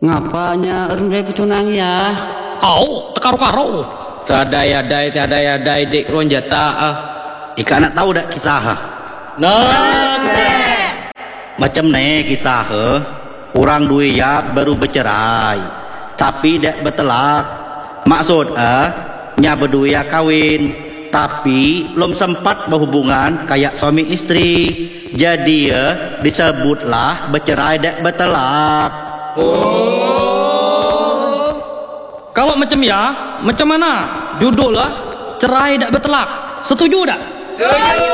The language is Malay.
Ngapanya rendai pucunang ya? Au, tekaro-karo. Tiada yadai dek ronjata Ika nak tahu dak kisah macam ne kisah orang dua ya baru bercerai tapi dak bertelak. Maksud nya berdua ya kawin tapi belum sempat berhubungan kayak suami istri. Jadi disebutlah bercerai dak bertelak. Kalau macam ya, macam mana? Judul lah cerai dak bertelak. Setuju tak?